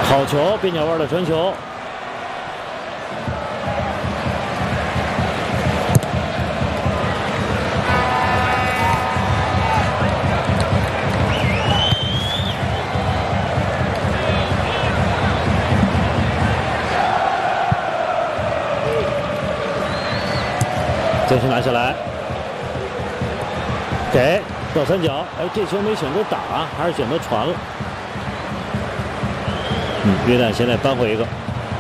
好球，边角弯的传球。这球拿下来，给倒三角。哎，这球没选择打，还是选择传了。约旦现在扳回一个。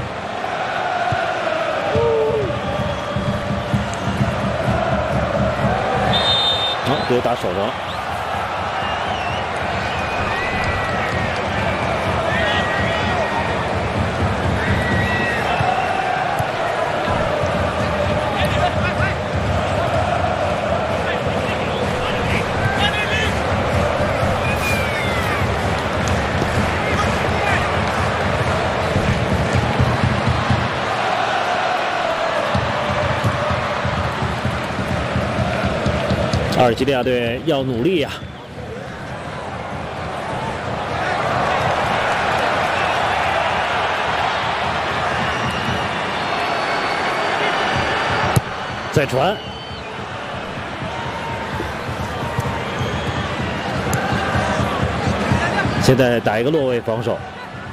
给打手上了。阿尔及利亚队要努力呀！再传，现在打一个落位防守。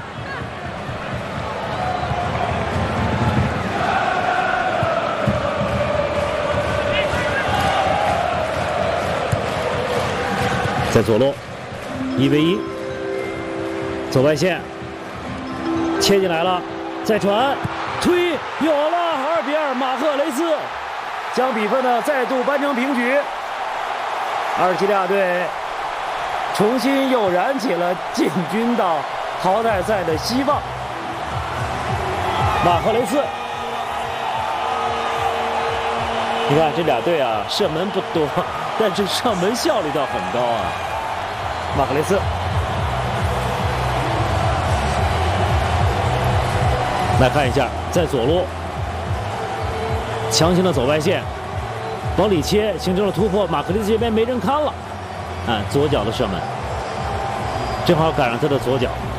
在左路，1v1，走外线，切进来了，再传，推，有了，2比2，马赫雷斯将比分呢再度扳成平局。阿尔及利亚队重新又燃起了进军到淘汰赛的希望。马赫雷斯，你看这俩队啊，射门不多，但是射门效率倒很高啊。马赫雷斯，来看一下，在左路强行的走外线，往里切，形成了突破。马赫雷斯这边没人看了，左脚的射门，正好赶上他的左脚。